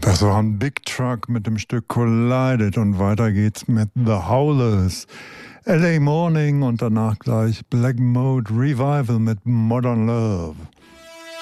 Das war ein Big Truck mit dem Stück Collided und weiter geht's mit The Howlers, LA Morning und danach gleich Black Mode Revival mit Modern Love.